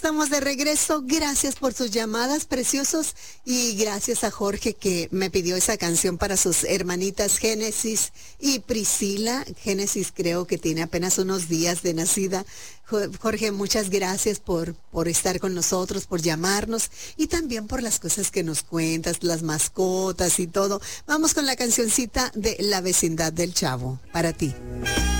estamos de regreso. Gracias por sus llamadas, preciosos. Y gracias a Jorge que me pidió esa canción para sus hermanitas Génesis y Priscila. Génesis creo que tiene apenas unos días de nacida. Jorge, muchas gracias por estar con nosotros, por llamarnos y también por las cosas que nos cuentas, las mascotas y todo. Vamos con la cancioncita de La Vecindad del Chavo, para ti.